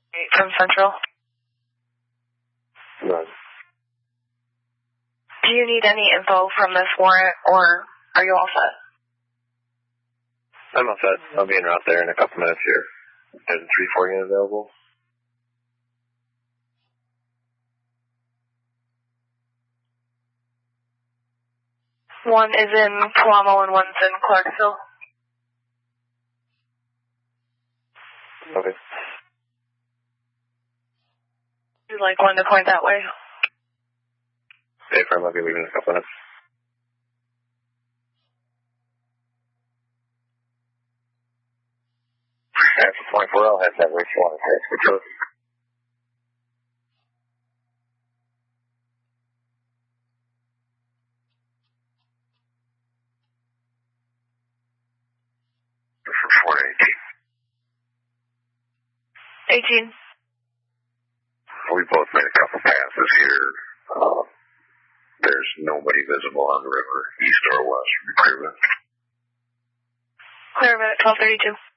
From Central. None. Do you need any info from this warrant, or are you all set? I'm all set. I'll be en route there in a couple minutes here. There's a 3-4 unit available. One is in Palamo and one's in Clarksville. Okay. Would you like one to point that way? Stay firm. I'll be leaving in a couple minutes. After 24, I'll have that race you want to take. Control. For 18. We both made a couple passes here. There's nobody visible on the river, east or west from Clearville. Clearville at 1232.